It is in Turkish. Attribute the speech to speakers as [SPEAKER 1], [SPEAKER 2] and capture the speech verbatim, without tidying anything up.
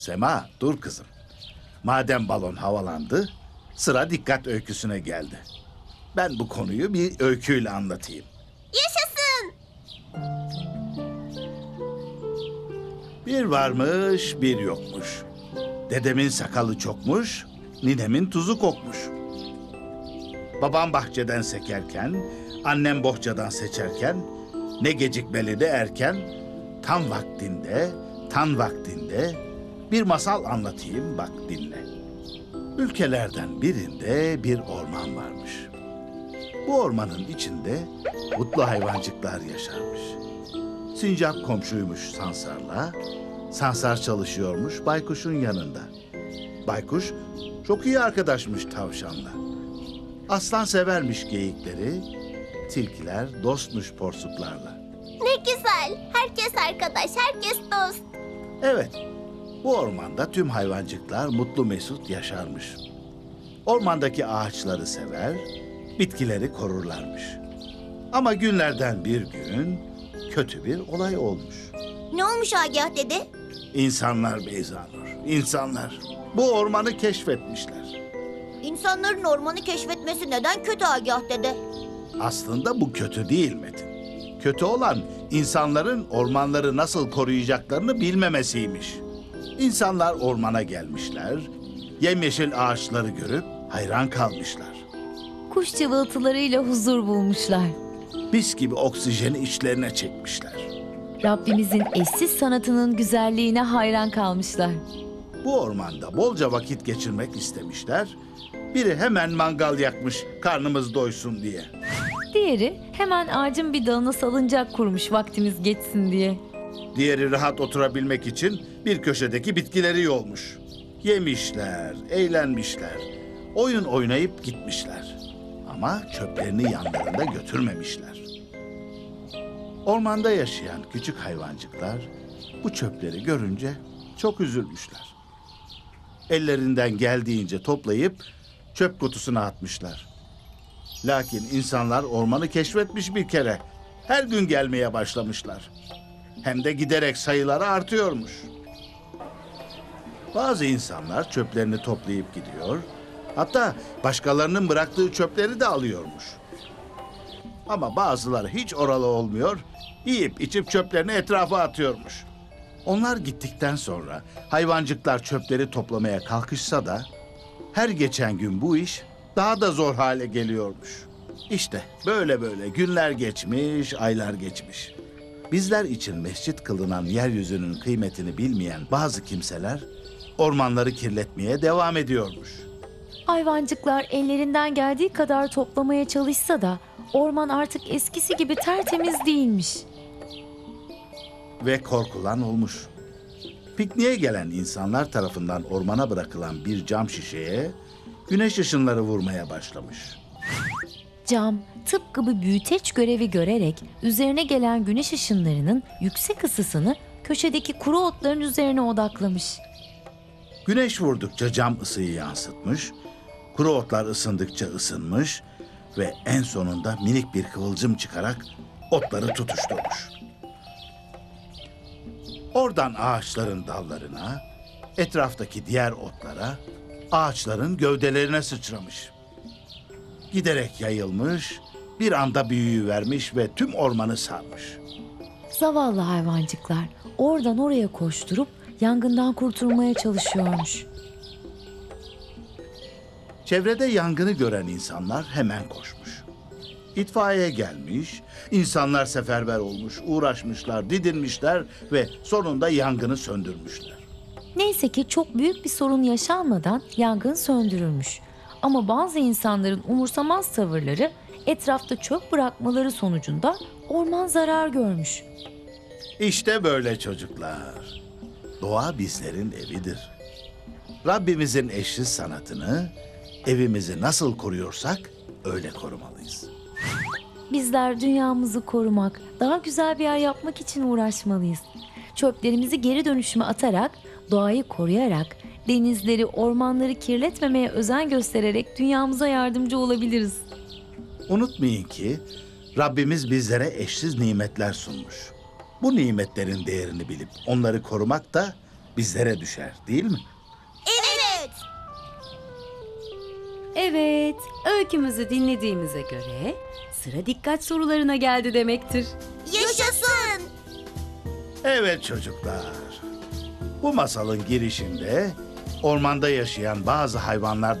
[SPEAKER 1] Sema, dur kızım. Madem balon havalandı, sıra dikkat öyküsüne geldi. Ben bu konuyu bir öyküyle anlatayım.
[SPEAKER 2] Yaşasın!
[SPEAKER 1] Bir varmış, bir yokmuş. Dedemin sakalı çokmuş, ninemin tuzu kokmuş. Babam bahçeden sekerken, annem bohçadan seçerken, ne gecikmeli de erken, tam vaktinde, tam vaktinde bir masal anlatayım, bak dinle. Ülkelerden birinde bir orman varmış. Bu ormanın içinde mutlu hayvancıklar yaşarmış. Sincap komşuymuş Sansar'la, Sansar çalışıyormuş Baykuş'un yanında. Baykuş çok iyi arkadaşmış tavşanla. Aslan severmiş geyikleri, tilkiler dostmuş porsuklarla.
[SPEAKER 2] Ne güzel. Herkes arkadaş, herkes dost.
[SPEAKER 1] Evet, bu ormanda tüm hayvancıklar mutlu mesut yaşarmış. Ormandaki ağaçları sever, bitkileri korurlarmış. Ama günlerden bir gün kötü bir olay olmuş.
[SPEAKER 2] Ne olmuş Agah dede?
[SPEAKER 1] İnsanlar Beyzanur, insanlar bu ormanı keşfetmişler.
[SPEAKER 2] İnsanların ormanı keşfetmesi neden kötü Agah dede?
[SPEAKER 1] Aslında bu kötü değil Metin. Kötü olan insanların ormanları nasıl koruyacaklarını bilmemesiymiş. İnsanlar ormana gelmişler, yemyeşil ağaçları görüp hayran kalmışlar.
[SPEAKER 3] Kuş cıvıltılarıyla huzur bulmuşlar.
[SPEAKER 1] Mis gibi oksijeni içlerine çekmişler.
[SPEAKER 3] Rabbimizin eşsiz sanatının güzelliğine hayran kalmışlar.
[SPEAKER 1] Bu ormanda bolca vakit geçirmek istemişler. Biri hemen mangal yakmış karnımız doysun diye.
[SPEAKER 3] Diğeri hemen ağacın bir dalına salıncak kurmuş vaktimiz geçsin diye.
[SPEAKER 1] Diğeri rahat oturabilmek için bir köşedeki bitkileri yolmuş. Yemişler, eğlenmişler, oyun oynayıp gitmişler. Ama çöplerini yanlarında götürmemişler. Ormanda yaşayan küçük hayvancıklar bu çöpleri görünce çok üzülmüşler. Ellerinden geldiğince toplayıp çöp kutusuna atmışlar. Lakin insanlar ormanı keşfetmiş bir kere. Her gün gelmeye başlamışlar. Hem de giderek sayıları artıyormuş. Bazı insanlar çöplerini toplayıp gidiyor. Hatta başkalarının bıraktığı çöpleri de alıyormuş. Ama bazıları hiç oralı olmuyor, yiyip içip çöplerini etrafa atıyormuş. Onlar gittikten sonra hayvancıklar çöpleri toplamaya kalkışsa da her geçen gün bu iş daha da zor hale geliyormuş. İşte böyle böyle günler geçmiş, aylar geçmiş. Bizler için mescit kılınan yeryüzünün kıymetini bilmeyen bazı kimseler ormanları kirletmeye devam ediyormuş.
[SPEAKER 3] Hayvancıklar ellerinden geldiği kadar toplamaya çalışsa da orman artık eskisi gibi tertemiz değilmiş.
[SPEAKER 1] Ve korkulan olmuş. Pikniğe gelen insanlar tarafından ormana bırakılan bir cam şişeye güneş ışınları vurmaya başlamış.
[SPEAKER 3] Cam tıpkı bir büyüteç görevi görerek üzerine gelen güneş ışınlarının yüksek ısısını köşedeki kuru otların üzerine odaklamış.
[SPEAKER 1] Güneş vurdukça cam ısıyı yansıtmış, kuru otlar ısındıkça ısınmış ve en sonunda minik bir kıvılcım çıkarak otları tutuşturmuş. Oradan ağaçların dallarına, etraftaki diğer otlara, ağaçların gövdelerine sıçramış. Giderek yayılmış, bir anda büyüyüvermiş ve tüm ormanı sarmış.
[SPEAKER 3] Zavallı hayvancıklar oradan oraya koşturup yangından kurtulmaya çalışıyormuş.
[SPEAKER 1] Çevrede yangını gören insanlar hemen koşmuş. İtfaiye gelmiş, insanlar seferber olmuş, uğraşmışlar, didinmişler ve sonunda yangını söndürmüşler.
[SPEAKER 3] Neyse ki çok büyük bir sorun yaşanmadan yangın söndürülmüş. Ama bazı insanların umursamaz tavırları etrafta çöp bırakmaları sonucunda orman zarar görmüş.
[SPEAKER 1] İşte böyle çocuklar. Doğa bizlerin evidir. Rabbimizin eşsiz sanatını, evimizi nasıl koruyorsak öyle korumalıyız.
[SPEAKER 3] Bizler dünyamızı korumak, daha güzel bir yer yapmak için uğraşmalıyız. Çöplerimizi geri dönüşüme atarak, doğayı koruyarak, denizleri, ormanları kirletmemeye özen göstererek dünyamıza yardımcı olabiliriz.
[SPEAKER 1] Unutmayın ki Rabbimiz bizlere eşsiz nimetler sunmuş. Bu nimetlerin değerini bilip onları korumak da bizlere düşer, değil mi?
[SPEAKER 2] Evet.
[SPEAKER 4] Evet, öykümüzü dinlediğimize göre sıra dikkat sorularına geldi demektir.
[SPEAKER 2] Yaşasın.
[SPEAKER 1] Evet çocuklar. Bu masalın girişinde ormanda yaşayan bazı hayvanlar